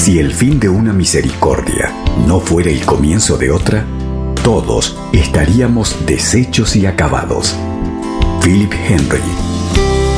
Si el fin de una misericordia no fuera el comienzo de otra, todos estaríamos deshechos y acabados. Philip Henry.